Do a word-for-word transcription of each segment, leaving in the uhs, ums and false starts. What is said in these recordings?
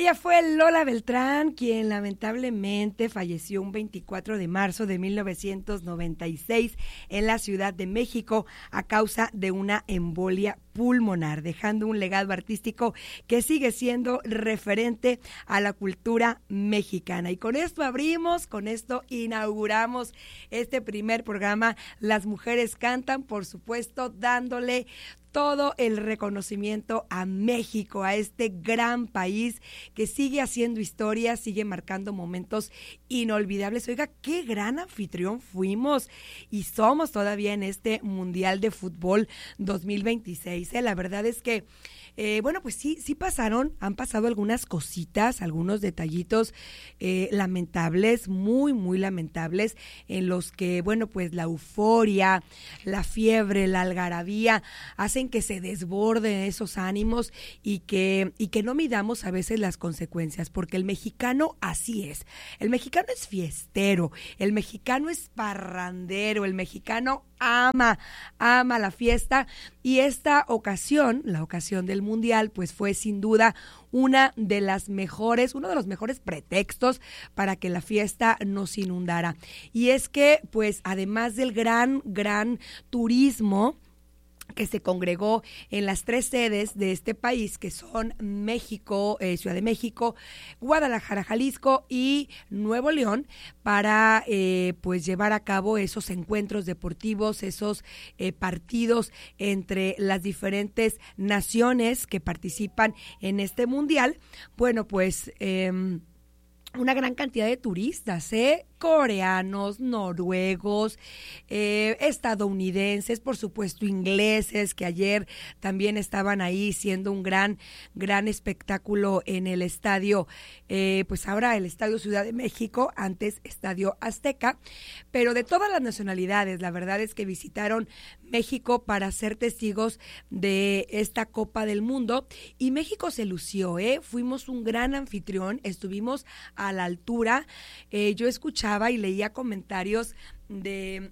Ella fue Lola Beltrán, quien lamentablemente falleció un veinticuatro de marzo de mil novecientos noventa y seis en la Ciudad de México a causa de una embolia pulmonar, dejando un legado artístico que sigue siendo referente a la cultura mexicana. Y con esto abrimos, con esto inauguramos este primer programa, Las Mujeres Cantan, por supuesto, dándole todo el reconocimiento a México, a este gran país que sigue haciendo historia, sigue marcando momentos inolvidables. Oiga, qué gran anfitrión fuimos y somos todavía en este Mundial de Fútbol dos mil veintiséis. ¿eh? La verdad es que Eh, bueno, pues sí, sí pasaron, han pasado algunas cositas, algunos detallitos eh, lamentables, muy, muy lamentables, en los que, bueno, pues la euforia, la fiebre, la algarabía, hacen que se desborden esos ánimos y que, y que no midamos a veces las consecuencias, porque el mexicano así es, el mexicano es fiestero, el mexicano es parrandero, el mexicano ama, ama la fiesta, y esta ocasión, la ocasión del Mundial, pues fue sin duda una de las mejores, uno de los mejores pretextos para que la fiesta nos inundara. Y es que, pues, además del gran, gran turismo que se congregó en las tres sedes de este país, que son México, eh, Ciudad de México, Guadalajara, Jalisco y Nuevo León, para eh, pues llevar a cabo esos encuentros deportivos, esos eh, partidos entre las diferentes naciones que participan en este mundial. Bueno, pues eh, una gran cantidad de turistas, ¿eh? coreanos, noruegos, eh, estadounidenses, por supuesto ingleses, que ayer también estaban ahí siendo un gran, gran espectáculo en el estadio, eh, pues ahora el Estadio Ciudad de México, antes Estadio Azteca, pero de todas las nacionalidades. La verdad es que visitaron México para ser testigos de esta Copa del Mundo, y México se lució, ¿eh? Fuimos un gran anfitrión, estuvimos a la altura. eh, yo escuchaba y leía comentarios de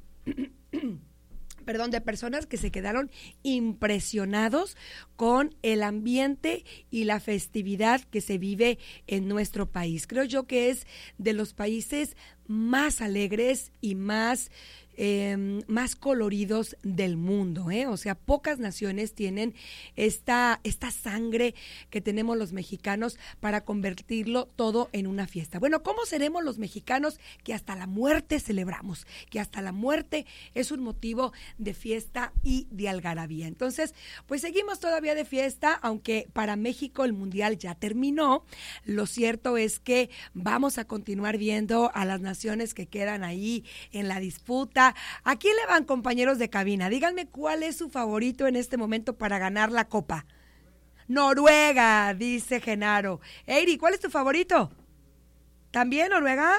perdón, de personas que se quedaron impresionados con el ambiente y la festividad que se vive en nuestro país. Creo yo que es de los países más alegres y más Eh, más coloridos del mundo, ¿eh? O sea, pocas naciones tienen esta, esta sangre que tenemos los mexicanos para convertirlo todo en una fiesta. Bueno, ¿cómo seremos los mexicanos que hasta la muerte celebramos? Que hasta la muerte es un motivo de fiesta y de algarabía. Entonces, pues seguimos todavía de fiesta, aunque para México el Mundial ya terminó. Lo cierto es que vamos a continuar viendo a las naciones que quedan ahí en la disputa. ¿A quién le van, compañeros de cabina? Díganme cuál es su favorito en este momento para ganar la Copa. Noruega, dice Genaro. Eiri, ¿cuál es tu favorito? ¿También Noruega?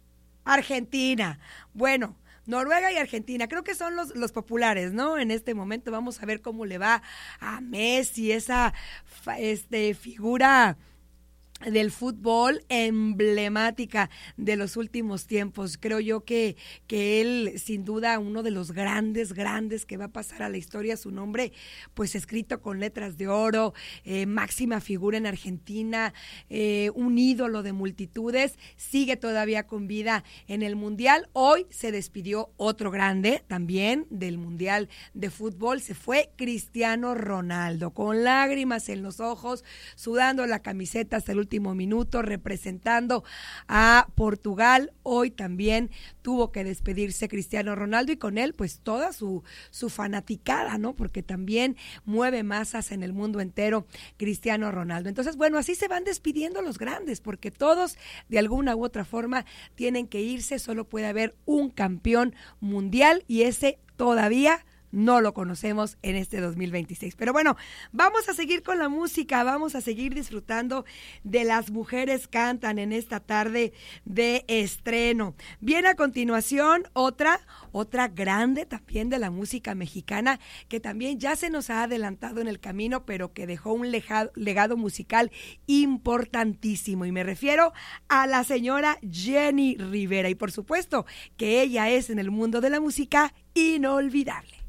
Argentina. Bueno, Noruega y Argentina, creo que son los, los populares, ¿no? En este momento vamos a ver cómo le va a Messi, esa este, figura del fútbol emblemática de los últimos tiempos. Creo yo que, que él, sin duda, uno de los grandes, grandes que va a pasar a la historia, su nombre, pues escrito con letras de oro, eh, máxima figura en Argentina, eh, un ídolo de multitudes, sigue todavía con vida en el Mundial. Hoy se despidió otro grande también del Mundial de Fútbol, se fue Cristiano Ronaldo, con lágrimas en los ojos, sudando la camiseta hasta el último minuto, representando a Portugal. Hoy también tuvo que despedirse Cristiano Ronaldo, y con él pues toda su, su fanaticada, ¿no? Porque también mueve masas en el mundo entero Cristiano Ronaldo. Entonces, bueno, así se van despidiendo los grandes, porque todos de alguna u otra forma tienen que irse. Solo puede haber un campeón mundial, y ese todavía no lo conocemos en este dos mil veintiséis. Pero bueno, vamos a seguir con la música, vamos a seguir disfrutando de Las Mujeres Cantan en esta tarde de estreno. Bien, a continuación, otra, otra grande también de la música mexicana, que también ya se nos ha adelantado en el camino, pero que dejó un legado, legado musical importantísimo. Y me refiero a la señora Jenny Rivera. Y por supuesto que ella es, en el mundo de la música, inolvidable.